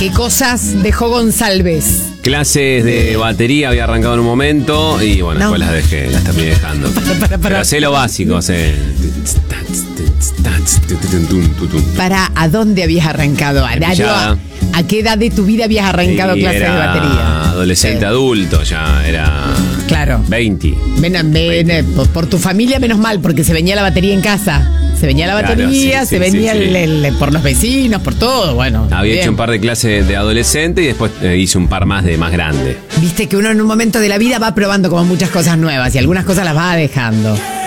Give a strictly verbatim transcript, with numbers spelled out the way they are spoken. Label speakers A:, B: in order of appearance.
A: ¿Qué cosas dejó González?
B: Clases de batería había arrancado en un momento y bueno,
A: No.
B: después las dejé, las terminé dejando.
A: Para, para, para.
B: Pero hacé lo básico, hacé...
A: ¿Para a dónde habías arrancado? ¿A,
B: Pillada.
A: a, ¿A qué edad de tu vida habías arrancado
B: Y
A: clases de
B: era
A: batería?
B: adolescente,
A: Sí.
B: adulto ya, era...
A: Claro.
B: veinte.
A: Ven, ven, eh, por, por tu familia menos mal, porque se venía la batería en casa. Se venía la
B: Claro,
A: batería,
B: sí,
A: se
B: sí,
A: venía
B: sí, sí.
A: el- el- por los vecinos, por todo, bueno.
B: Había
A: bien.
B: hecho un par de clases de adolescente y después eh, hice un par más de más grande.
A: Viste que uno en un momento de la vida va probando como muchas cosas nuevas y algunas cosas las va dejando.